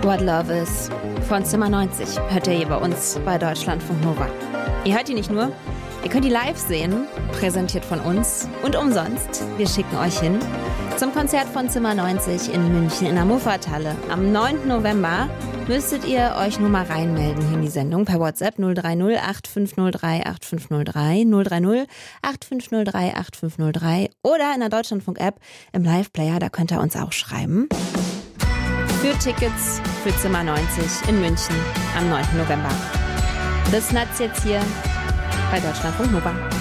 What Love Is von Zimmer 90 hört ihr hier bei uns bei Deutschlandfunk Nova. Ihr hört die nicht nur, ihr könnt die live sehen, präsentiert von uns und umsonst. Wir schicken euch hin zum Konzert von Zimmer 90 in München in der Muffathalle. Am 9. November müsstet ihr euch nur mal reinmelden hier in die Sendung per WhatsApp 030 8503 8503 030 8503 8503 oder in der Deutschlandfunk-App im Live-Player, da könnt ihr uns auch schreiben. Für Tickets für Zimmer 90 in München am 9. November. Das Nuts jetzt hier bei Deutschlandfunk Nova.